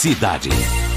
Cidade.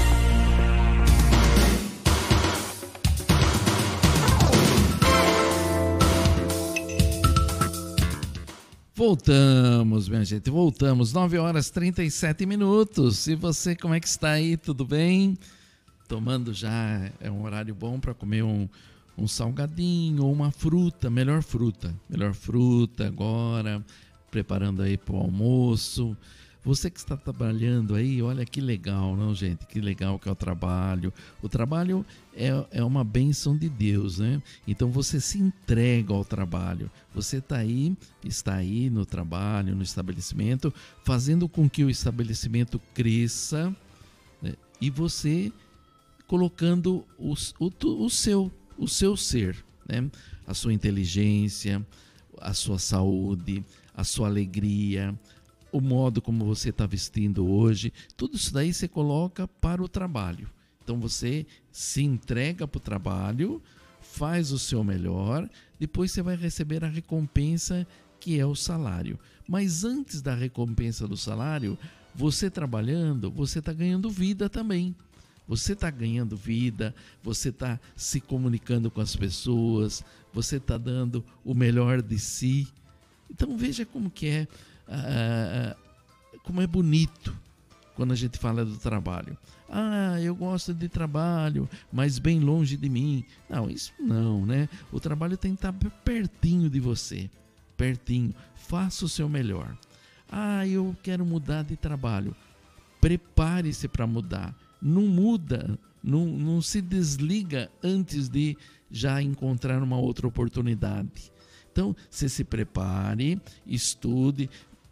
Voltamos, minha gente, voltamos, 9h37. E você, como é que está aí? Tudo bem? Tomando já, é um horário bom para comer um salgadinho ou uma fruta, melhor fruta agora, preparando aí para o almoço. Você que está trabalhando aí, olha que legal, não, gente? Que legal que é o trabalho. O trabalho é uma bênção de Deus, né? Então você se entrega ao trabalho. Você está aí no trabalho, no estabelecimento, fazendo com que o estabelecimento cresça, né? E você colocando o seu ser, né? A sua inteligência, a sua saúde, a sua alegria, o modo como você está vestindo hoje, tudo isso daí você coloca para o trabalho. Então você se entrega para o trabalho, faz o seu melhor, depois você vai receber a recompensa, que é o salário. Mas antes da recompensa do salário, você trabalhando, você está ganhando vida também. Você está ganhando vida, você está se comunicando com as pessoas, você está dando o melhor de si. Então veja como que é, como é bonito quando a gente fala do trabalho. Eu gosto de trabalho, mas bem longe de mim. Não, isso não, né? O trabalho tem que estar pertinho de você, pertinho. Faça o seu melhor. Eu quero mudar de trabalho. Prepare-se para mudar. Não muda, não se desliga antes de já encontrar uma outra oportunidade. Então, você se prepare, estude,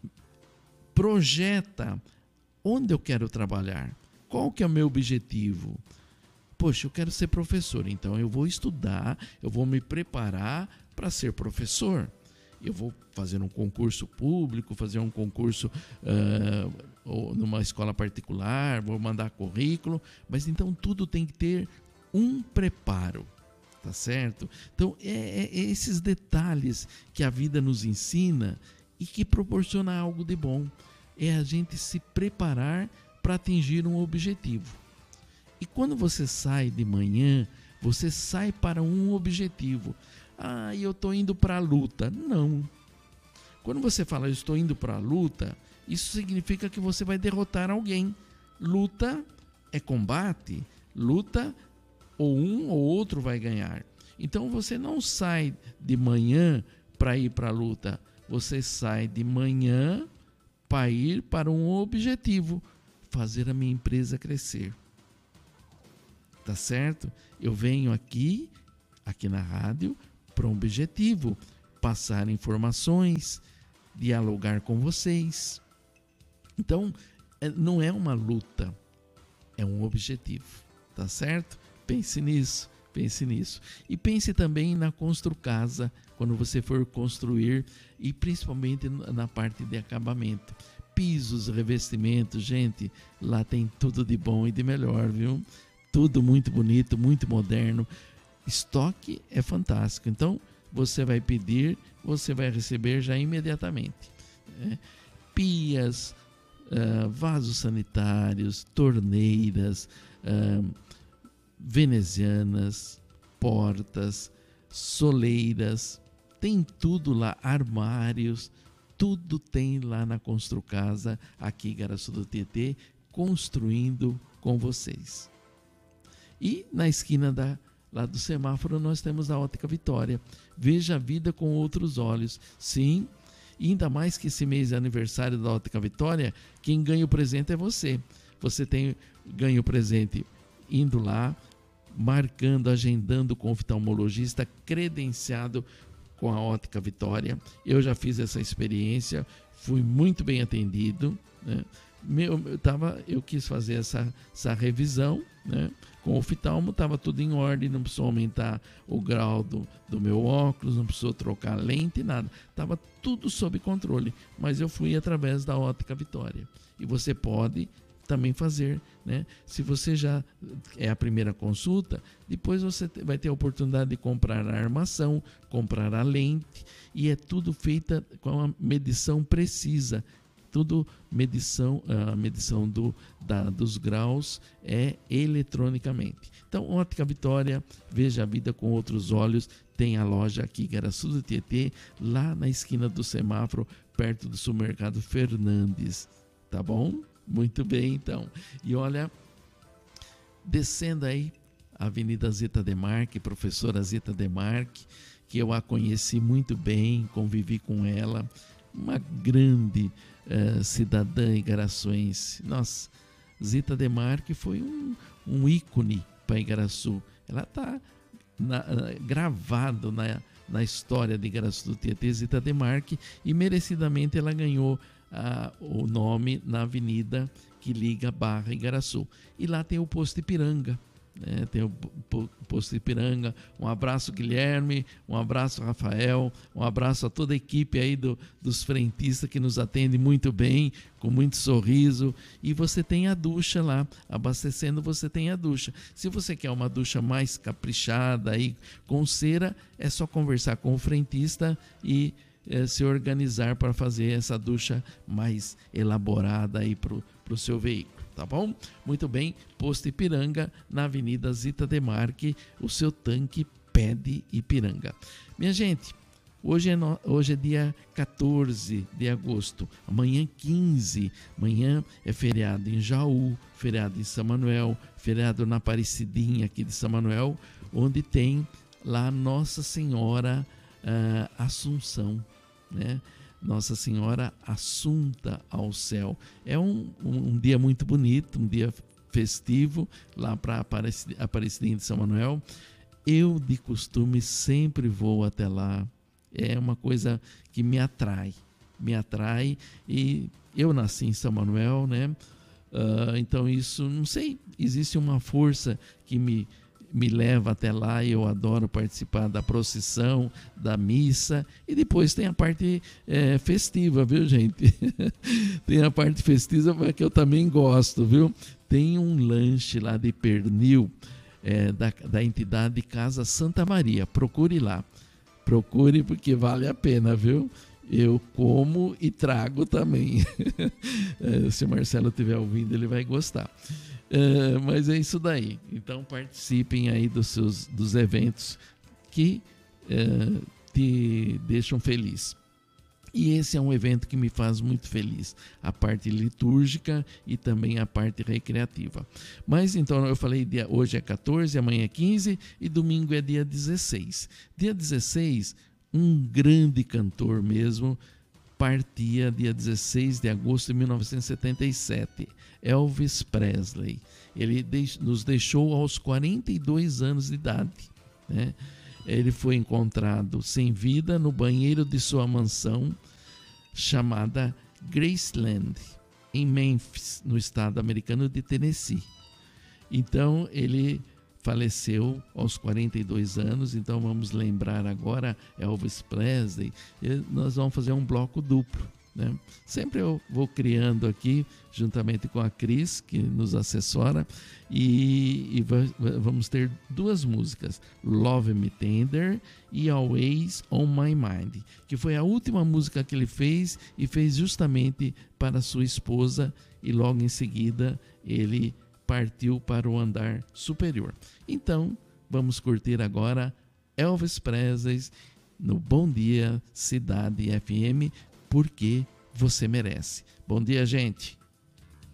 projeta onde eu quero trabalhar, qual que é o meu objetivo. Poxa, eu quero ser professor, então eu vou estudar, eu vou me preparar para ser professor. Eu vou fazer um concurso público, fazer um concurso ou numa escola particular, vou mandar currículo, mas então tudo tem que ter um preparo. Tá certo? Então, é esses detalhes que a vida nos ensina e que proporciona algo de bom. É a gente se preparar para atingir um objetivo. E quando você sai de manhã, você sai para um objetivo. Eu estou indo para a luta. Não. Quando você fala, eu estou indo para a luta, isso significa que você vai derrotar alguém. Luta é combate. Luta ou um ou outro vai ganhar. Então você não sai de manhã para ir para a luta, você sai de manhã para ir para um objetivo, fazer a minha empresa crescer. Tá certo? Eu venho aqui na rádio, para um objetivo, passar informações, dialogar com vocês. Então, não é uma luta, é um objetivo. Tá certo? Pense nisso. E pense também na Construcasa, quando você for construir, e principalmente na parte de acabamento. Pisos, revestimentos, gente, lá tem tudo de bom e de melhor, viu? Tudo muito bonito, muito moderno. Estoque é fantástico. Então, você vai pedir, você vai receber já imediatamente. Pias, vasos sanitários, torneiras, venezianas, portas, soleiras, tem tudo lá, armários, tudo tem lá na Construcasa, aqui em Igaraçu do Tietê, construindo com vocês. E na esquina lá do semáforo nós temos a Ótica Vitória. Veja a vida com outros olhos. Sim, e ainda mais que esse mês é aniversário da Ótica Vitória, quem ganha o presente é você. Você ganha o presente indo lá, marcando, agendando com o oftalmologista credenciado com a Ótica Vitória. Eu já fiz essa experiência, fui muito bem atendido, né? Eu quis fazer essa revisão, né? Com o oftalmo estava tudo em ordem, não precisou aumentar o grau do meu óculos, não precisou trocar lente, nada. Estava tudo sob controle, mas eu fui através da Ótica Vitória. E você pode também fazer, né? Se você já é a primeira consulta, depois você vai ter a oportunidade de comprar a armação, comprar a lente, e é tudo feita com a medição precisa. tudo medição, a medição dos graus é eletronicamente. Então, Ótica Vitória, veja a vida com outros olhos. Tem a loja aqui em Igaraçu do Tietê, lá na esquina do semáforo, perto do supermercado Fernandes. Tá bom? Muito bem, então. E olha, descendo aí, Avenida Zita Demarque, professora Zita Demarque, que eu a conheci muito bem, convivi com ela, uma grande cidadã igaraçuense. Nossa, Zita Demarque foi um ícone para Igaraçu. Ela está gravado na história de Igaraçu do Tietê, Zita Demarque, e merecidamente ela ganhou o nome na avenida que liga Barra e Igaraçu. E lá tem o posto Ipiranga. Tem o posto Ipiranga. Um abraço, Guilherme, um abraço, Rafael, um abraço a toda a equipe aí dos frentistas que nos atende muito bem, com muito sorriso. E você tem a ducha lá, abastecendo, você tem a ducha. Se você quer uma ducha mais caprichada aí, com cera, é só conversar com o frentista e se organizar para fazer essa ducha mais elaborada aí para o seu veículo. Tá bom? Muito bem, posto Ipiranga, na Avenida Zita Demarque, o seu tanque pede Ipiranga. Minha gente, hoje é dia 14 de agosto, amanhã 15, amanhã é feriado em Jaú, feriado em São Manuel, feriado na Aparecidinha aqui de São Manuel, onde tem lá Nossa Senhora Assunção, né? Nossa Senhora Assunta ao céu. É um dia muito bonito, um dia festivo lá para Aparecidinha de São Manuel. Eu, de costume, sempre vou até lá. É uma coisa que me atrai. E eu nasci em São Manuel, né? Então isso, não sei, existe uma força que me leva até lá, e eu adoro participar da procissão, da missa, e depois tem a parte festiva, viu, gente? Tem a parte festiva que eu também gosto, viu? Tem um lanche lá de pernil da entidade Casa Santa Maria. Procure lá, porque vale a pena, viu? Eu como e trago também. Se o Marcelo estiver ouvindo, ele vai gostar. Mas é isso daí. Então participem aí dos eventos que te deixam feliz. E esse é um evento que me faz muito feliz, a parte litúrgica e também a parte recreativa. Mas então eu falei, hoje é 14, amanhã é 15 e domingo é dia 16. Dia 16, um grande cantor mesmo partia dia 16 de agosto de 1977, Elvis Presley. Ele nos deixou aos 42 anos de idade, né? Ele foi encontrado sem vida no banheiro de sua mansão chamada Graceland, em Memphis, no estado americano de Tennessee. Então ele faleceu aos 42 anos, então vamos lembrar agora Elvis Presley. E nós vamos fazer um bloco duplo, né? Sempre eu vou criando aqui, juntamente com a Cris, que nos assessora, e vamos ter duas músicas, Love Me Tender e Always On My Mind, que foi a última música que ele fez, e fez justamente para sua esposa, e logo em seguida ele partiu para o andar superior. Então, vamos curtir agora Elvis Presley no Bom Dia Cidade FM, porque você merece. Bom dia, gente!